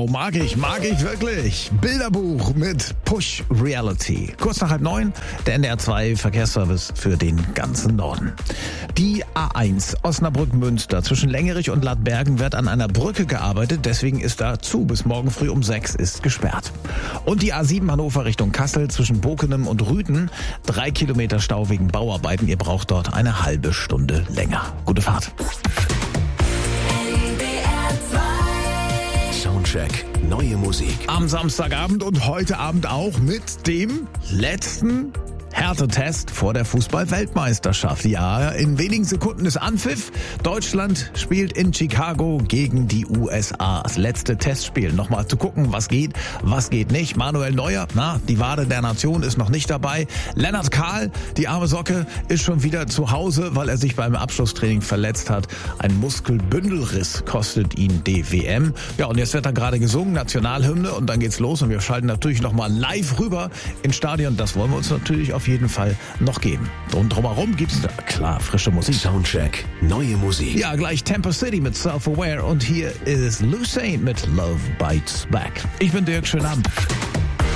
Wow, mag ich wirklich. Bilderbuch mit Push Reality. Kurz nach 8:30, der NDR 2 Verkehrsservice für den ganzen Norden. Die A1 Osnabrück-Münster zwischen Längerich und Ladbergen wird an einer Brücke gearbeitet, deswegen ist da zu. Bis morgen früh um 6 ist gesperrt. Und die A7 Hannover Richtung Kassel zwischen Bokenem und Rüthen, 3 Kilometer Stau wegen Bauarbeiten. Ihr braucht dort eine halbe Stunde länger. Gute Fahrt. Soundcheck, neue Musik. Am Samstagabend und heute Abend auch mit dem letzten Härtetest vor der Fußball-Weltmeisterschaft. Ja, in wenigen Sekunden ist Anpfiff. Deutschland spielt in Chicago gegen die USA. Das letzte Testspiel. Nochmal zu gucken, was geht nicht. Manuel Neuer, die Wade der Nation ist noch nicht dabei. Lennart Kahl, die arme Socke, ist schon wieder zu Hause, weil er sich beim Abschlusstraining verletzt hat. Ein Muskelbündelriss kostet ihn die WM. Ja, und jetzt wird da gerade gesungen, Nationalhymne, und dann geht's los. Und wir schalten natürlich nochmal live rüber ins Stadion. Das wollen wir uns natürlich auf jeden Fall noch geben. Und drumherum gibt's klar frische Musik. Soundcheck, neue Musik. Ja, gleich Temper City mit Self-Aware und hier ist Lucene mit Love Bites Back. Ich bin Dirk, schönen Abend.